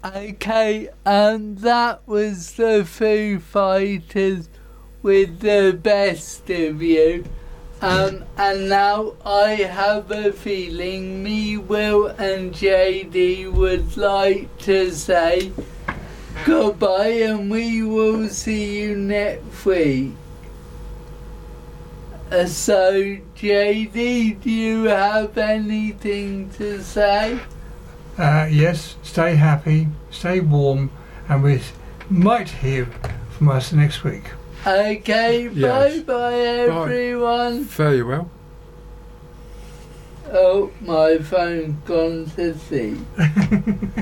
Okay, and that was the Foo Fighters with The Best of You. And now I have a feeling me, Will and JD would like to say goodbye, and we will see you next week. So, JD, do you have anything to say? Yes, stay happy, stay warm, and we might hear from us next week. Okay, Yes. bye everyone. Fare you well. Oh, my phone's gone to sleep.